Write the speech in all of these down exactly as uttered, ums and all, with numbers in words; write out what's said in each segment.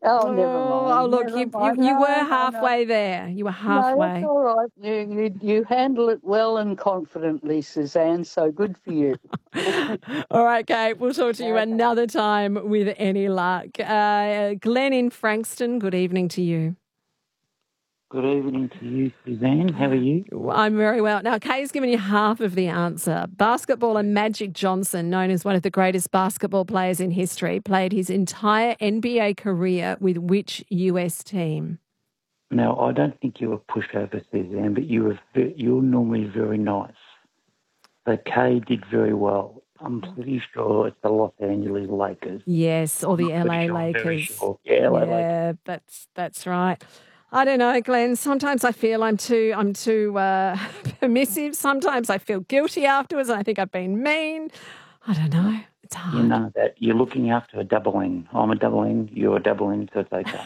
Oh, never Oh, mind. oh, look, never you, you mind. you No, were no, no. halfway there. You were No, halfway. that's all right. You, you, you handle it well and confidently, Suzanne, so good for you. All right, Kate, we'll talk to you Okay. another time with any luck. Uh, Glenn in Frankston, good evening to you. Good evening to you, Suzanne. How are you? I'm very well. Now, Kay's given you half of the answer. Basketballer Magic Johnson, known as one of the greatest basketball players in history, played his entire N B A career with which U S team? Now, I don't think you were pushover, Suzanne, but you were ve- you're normally very nice. So Kay did very well. I'm pretty sure it's the Los Angeles Lakers. Yes, or the I'm L A pretty sure, I'm very Lakers. sure. Yeah, L A Lakers. Yeah, that's that's right. I don't know, Glenn. Sometimes I feel I'm too I'm too uh, permissive. Sometimes I feel guilty afterwards. And I think I've been mean. I don't know. It's hard. You know that. You're looking after a double N. I'm a double N. You're a double N, so it's okay.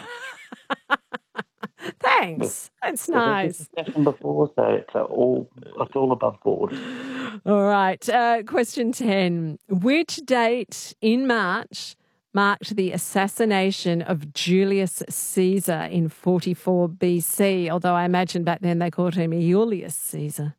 Thanks. That's nice. We've had this discussion before, so it's uh, all it's all above board. All right. Uh, question ten. Which date in March marked the assassination of Julius Caesar in forty-four B C? Although I imagine back then they called him Julius Caesar.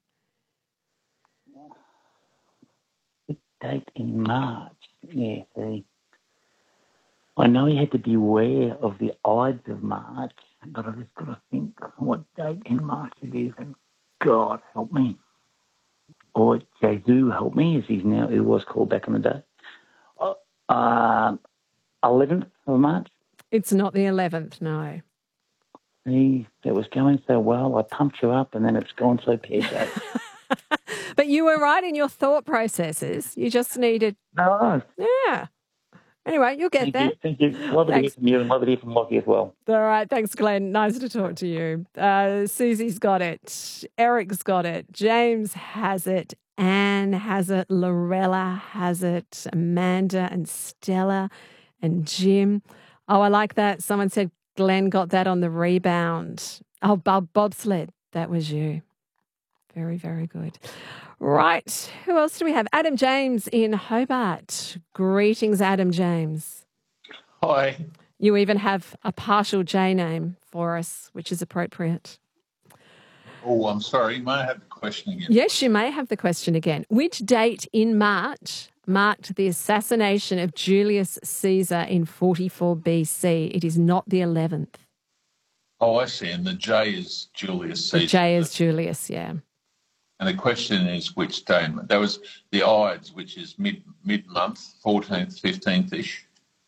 Date in March. Yeah, see. I know he had to beware of the Ides of March, but I just got to think what date in March it is. And God help me. Or Jesus help me, as he's now, he was called back in the day. Uh, eleventh of March. It's not the eleventh, no. See, it was going so well. I pumped you up, and then it's gone so pear-shaped. But you were right in your thought processes. You just needed... No. Yeah. Anyway, you'll get Thank there. you. Thank you. Love it to hear from you and love it to hear from Lockie as well. All right. Thanks, Glenn. Nice to talk to you. Uh, Susie's got it. Eric's got it. James has it. Anne has it. Lorella has it. Amanda and Stella and Jim. Oh, I like that. Someone said Glenn got that on the rebound. Oh, Bob Bobsled. That was you. Very, very good. Right. Who else do we have? Adam James in Hobart. Greetings, Adam James. Hi. You even have a partial J name for us, which is appropriate. Oh, I'm sorry. May I have the question again? Yes, you may have the question again. Which date in March marked the assassination of Julius Caesar in forty-four B C? It is not the eleventh. Oh, I see. And the J is Julius Caesar. The J is Julius, yeah. And the question is which day? That was the Ides, which is mid mid month, fourteenth, fifteenth ish.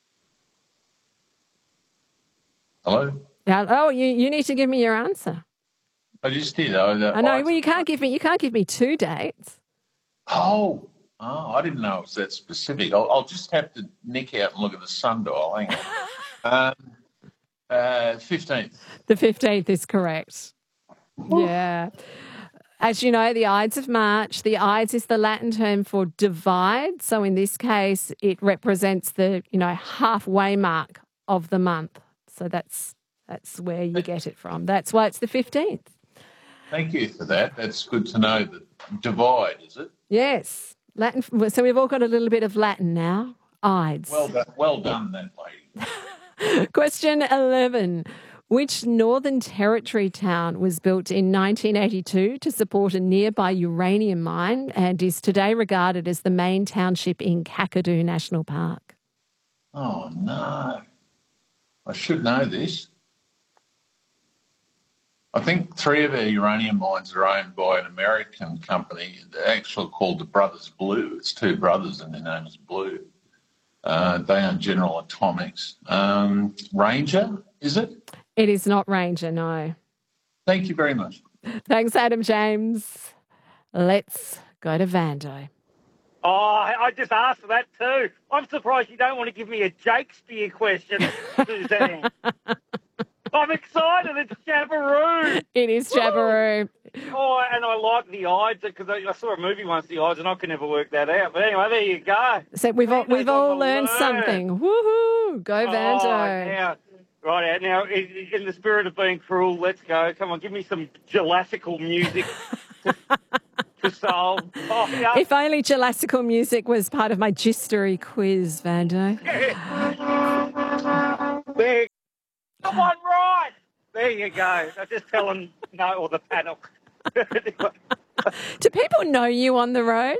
Hello. Now, oh, you, you need to give me your answer. I just did. I, I know. Well, you can't give me. You can't give me two dates. Oh, oh, I didn't know it was that specific. I'll, I'll just have to nick out and look at the sundial. Hang on. um, uh, fifteenth. The fifteenth is correct. Yeah. As you know, the Ides of March, the Ides is the Latin term for divide. So in this case, it represents the, you know, halfway mark of the month. So that's that's where you get it from. That's why it's the fifteenth. Thank you for that. That's good to know. That divide, is it? Yes. Latin. So we've all got a little bit of Latin now. Ides. Well done, well done that lady. Question eleven. Which Northern Territory town was built in nineteen eighty-two to support a nearby uranium mine and is today regarded as the main township in Kakadu National Park? Oh, no. I should know this. I think three of our uranium mines are owned by an American company. They're actually called the Brothers Blue. It's two brothers and their name is Blue. Uh, they own General Atomics. Um, Ranger, is it? It is not Ranger, no. Thank you very much. Thanks, Adam James. Let's go to Vando. Oh, I just asked for that too. I'm surprised you don't want to give me a Shakespeare question, Suzanne. I'm excited. It's Jabaroo. It is Jabaroo. Oh, and I like the Ides because I, I saw a movie once, the Ides, and I could never work that out. But anyway, there you go. So we've all, we've all learned learn. something. Woohoo! Go Vando. Oh, now, right, now, in, in the spirit of being cruel, let's go. Come on, give me some Jurassical music to, to solve. Oh, yeah. If only Jurassical music was part of my Gistery quiz, Vando. There got one right. There you go. I just tell them no, or the panel. Do people know you on the road?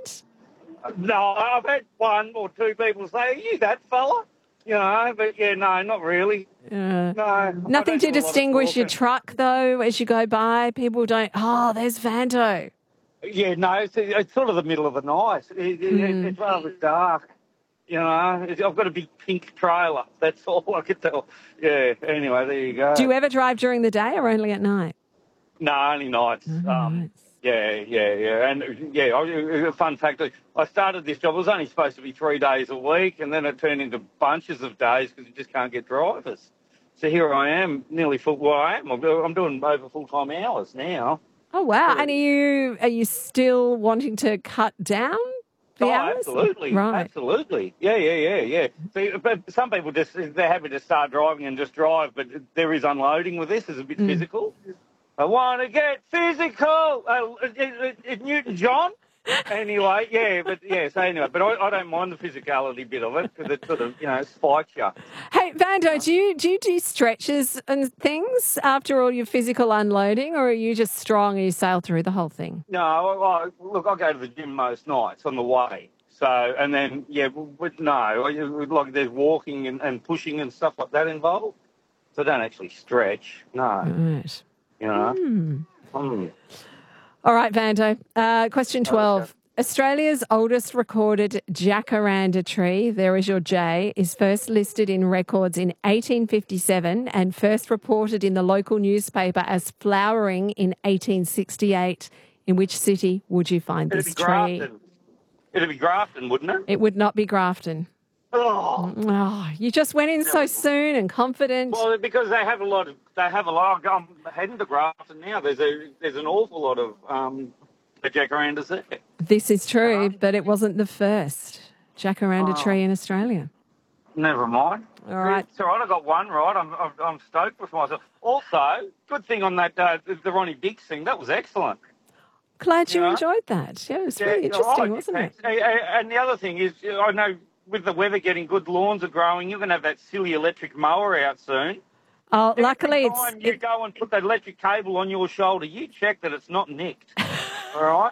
No, I've had one or two people say, "Are you that fella?" You know, but yeah, no, not really. Uh, No. I nothing don't to do a lot of distinguish your talking. truck, though, as you go by? People don't, oh, there's Vando. Yeah, no, it's, it's sort of the middle of the night. It, it, Mm. It's rather dark. You know, it's, I've got a big pink trailer. That's all I can tell. Yeah, anyway, there you go. Do you ever drive during the day or only at night? No, only nights. Only um, nights. Yeah, yeah, yeah. And, yeah, I- a fun fact, I started this job, it was only supposed to be three days a week, and then it turned into bunches of days because you just can't get drivers. So here I am, nearly full, well, I am. I'm do- I'm doing over full-time hours now. Oh, wow. And are you, are you still wanting to cut down the Oh, hours? absolutely. Right. Absolutely. Yeah, yeah, yeah, yeah. So, but some people just, they're happy to start driving and just drive, but there is unloading with this. It's a bit Mm. physical. I want to get physical. Uh, is, is Newton John? Anyway, yeah, but yeah, so anyway, but I, I don't mind the physicality bit of it because it sort of, you know, spikes you. Hey, Vando, do you, do you do stretches and things after all your physical unloading, or are you just strong and you sail through the whole thing? No, I, I, look, I go to the gym most nights on the way. So, and then, yeah, but no, I- like there's walking and, and pushing and stuff like that involved. So I don't actually stretch, no, Right. you know. Hmm. Mm. All right, Vando. Uh, question twelve. Okay. Australia's oldest recorded jacaranda tree, there is your J, is first listed in records in eighteen fifty-seven and first reported in the local newspaper as flowering in eighteen sixty-eight. In which city would you find It'd this be tree? Grafton. It'd be Grafton, wouldn't it? It would not be Grafton. Oh. Oh, you just went in so soon and confident. Well, because they have a lot of, they have a lot. I'm heading to Grafton now. There's a, there's an awful lot of um, jacarandas there. This is true, but it wasn't the first jacaranda Oh. tree in Australia. Never mind. All right. It's all right. I got one right. I'm, I'm, I'm stoked with myself. Also, good thing on that uh, the Ronnie Biggs thing. That was excellent. Glad you Yeah. enjoyed that. Yeah, it was Yeah, really interesting, right, wasn't it? thanks. And and the other thing is, I know with the weather getting good, lawns are growing. You're going to have that silly electric mower out soon. Oh, luckily Every it's time you it, go and put that electric cable on your shoulder, you check that it's not nicked. All right?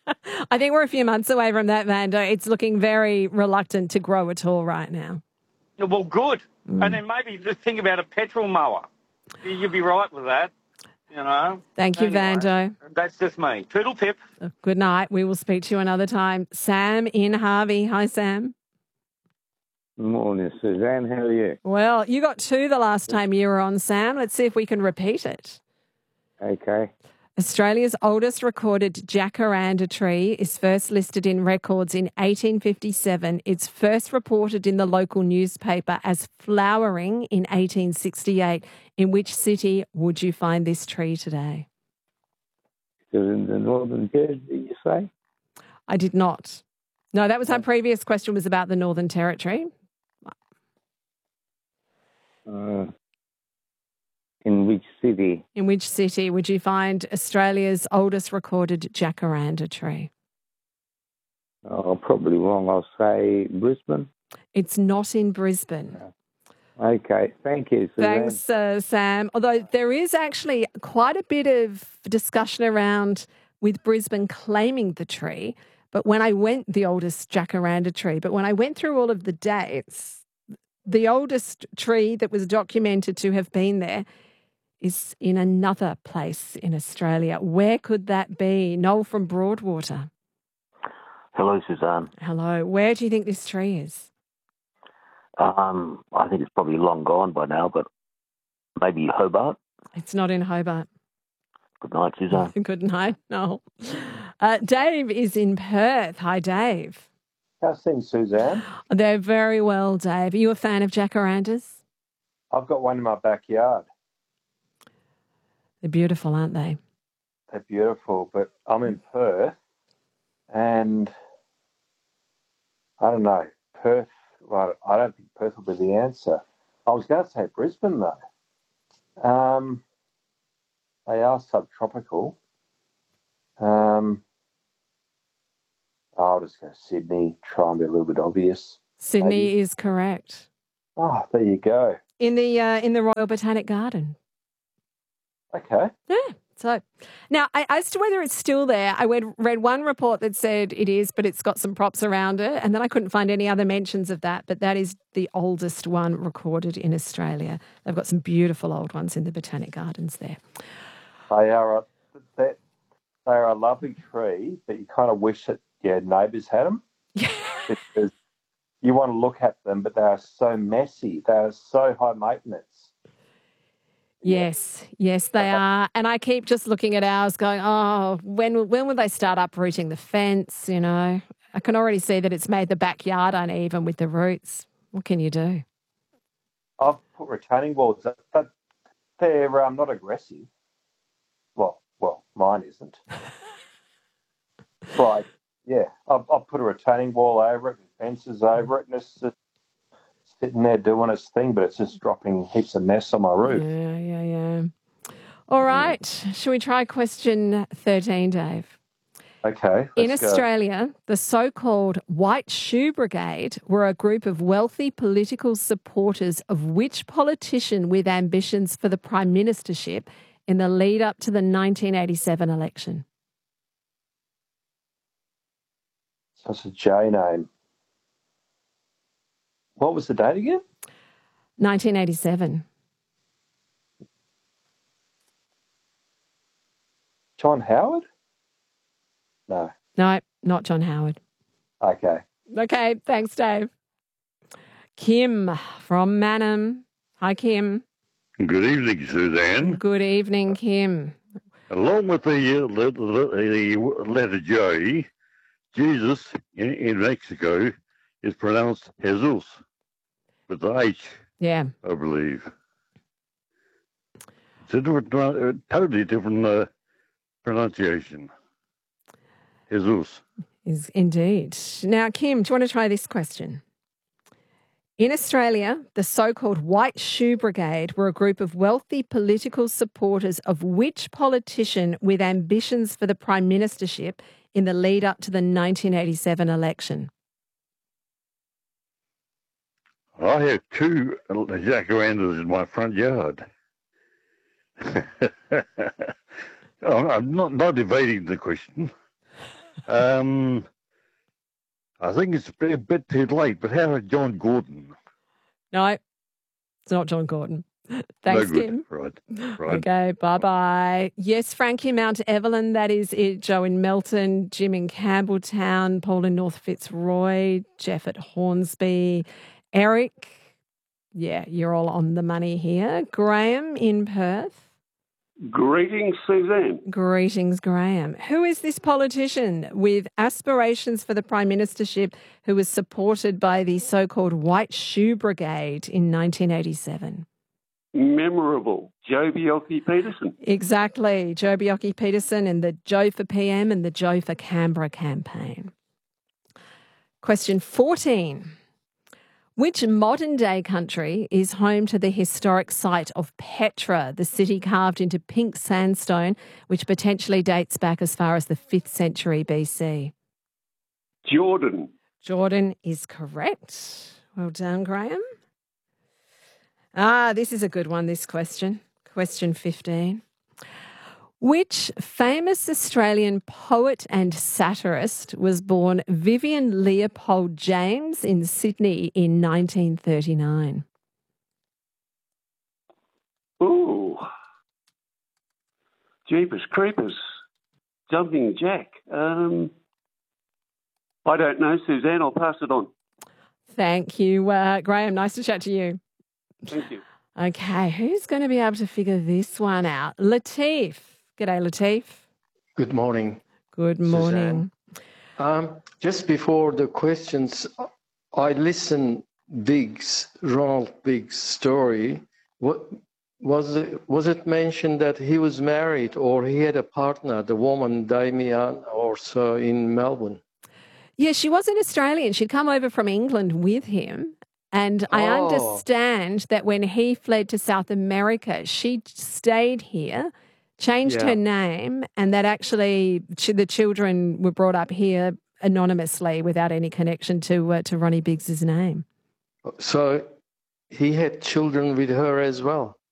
I think we're a few months away from that, Vando. It's looking very reluctant to grow at all right now. Well, good. And then maybe just think about a petrol mower. You'd be right with that, you know. Thank you, Anyway, Vando. That's just me. Toodle pip. Good night. We will speak to you another time. Sam in Harvey. Hi, Sam. Morning, Suzanne. How are you? Well, you got two the last time you were on, Sam. Let's see if we can repeat it. Okay. Australia's oldest recorded jacaranda tree is first listed in records in eighteen fifty-seven. It's first reported in the local newspaper as flowering in eighteen sixty-eight. In which city would you find this tree today? Is it in the Northern Territory, did you say? I did not. No, that was our previous question was about the Northern Territory. Uh, in which city? In which city would you find Australia's oldest recorded jacaranda tree? Oh, I'm probably wrong. I'll say Brisbane. It's not in Brisbane. Okay. Thank you, Suzanne. Thanks, uh, Sam. Although there is actually quite a bit of discussion around with Brisbane claiming the tree. But when I went, the oldest jacaranda tree, but when I went through all of the dates, the oldest tree that was documented to have been there is in another place in Australia. Where could that be? Noel from Broadwater. Hello, Suzanne. Hello. Where do you think this tree is? Um, I think it's probably long gone by now, but maybe Hobart. It's not in Hobart. Good night, Suzanne. Good night, Noel. Uh, Dave is in Perth. Hi, Dave. How's things, Suzanne? They're very well, Dave. Are you a fan of jacarandas? I've got one in my backyard. They're beautiful, aren't they? They're beautiful, but I'm in Perth, and I don't know. Perth, well, I don't think Perth will be the answer. I was going to say Brisbane, though. Um, they are subtropical. Um, I'll just go Sydney, try and be a little bit obvious. Sydney Maybe. is correct. Oh, there you go. in the uh, in the Royal Botanic Garden. Okay. Yeah. So now, I, as to whether it's still there, I read, read one report that said it is, but it's got some props around it, and then I couldn't find any other mentions of that. But that is the oldest one recorded in Australia. They've got some beautiful old ones in the Botanic Gardens there. They are a, they, they are a lovely tree, but you kind of wish that your neighbours had them. Because you want to look at them, but they are so messy. They are so high maintenance. Yes, yes, they are. And I keep just looking at ours going, oh, when when will they start uprooting the fence, you know? I can already see that it's made the backyard uneven with the roots. What can you do? I've put retaining walls up, but they're um, not aggressive. Well, well, mine isn't. Right, yeah. I've, I've put a retaining wall over it, and fences over it, and it's just sitting there doing its thing, but it's just dropping heaps of mess on my roof. Yeah, yeah, yeah. All right. Shall we try question thirteen, Dave? Okay. In let's go. Australia, the so-called White Shoe Brigade were a group of wealthy political supporters of which politician with ambitions for the prime ministership in the lead up to the nineteen eighty-seven election? So it's a J name. What was the date again? nineteen eighty-seven. John Howard? No. No, not John Howard. Okay. Okay, thanks, Dave. Kim from Mannum. Hi, Kim. Good evening, Suzanne. Good evening, Kim. Along with the, uh, the, the letter J, Jesus in, in Mexico is pronounced Jesus with the H, Yeah. I believe. It's a different, uh, totally different uh, pronunciation. Jesus. Is indeed. Now, Kim, do you want to try this question? In Australia, the so-called White Shoe Brigade were a group of wealthy political supporters of which politician with ambitions for the prime ministership in the lead up to the nineteen eighty-seven election? I have two jacarandas in my front yard. I'm not, not evading the question. Um, I think it's a bit too late, but how about John Gordon? No, it's not John Gordon. Thanks, no good. Kim. Right, right. Okay, bye-bye. Yes, Frankie Mount Evelyn, that is it. Joe in Melton, Jim in Campbelltown, Paul in North Fitzroy, Jeff at Hornsby, Eric. Yeah, you're all on the money here. Graham in Perth. Greetings, Suzanne. Greetings, Graham. Who is this politician with aspirations for the prime ministership who was supported by the so-called White Shoe Brigade in nineteen eighty-seven? Memorable. Joe Bjelke-Petersen. Exactly. Joe Bjelke-Petersen and the Joe for P M and the Joe for Canberra campaign. Question fourteen. Which modern-day country is home to the historic site of Petra, the city carved into pink sandstone, which potentially dates back as far as the fifth century B C? Jordan. Jordan is correct. Well done, Graham. Ah, this is a good one, this question. Question fifteen. Which famous Australian poet and satirist was born Vivian Leopold James in Sydney in nineteen thirty-nine? Ooh. Jeepers creepers. Jumping Jack. Um, I don't know, Suzanne. I'll pass it on. Thank you, uh, Graham. Nice to chat to you. Thank you. Okay, who's going to be able to figure this one out? Latif. G'day, Latif. Good morning. Good morning. Um, just before the questions, I listened Biggs, Ronald Biggs' story. What was it? Was it mentioned that he was married or he had a partner, the woman Damien, or so in Melbourne? Yeah, she was an Australian. She'd come over from England with him. And I Oh. understand that when he fled to South America, she stayed here, changed Yeah. her name, and that actually ch- the children were brought up here anonymously without any connection to uh, to Ronnie Biggs's name. So he had children with her as well.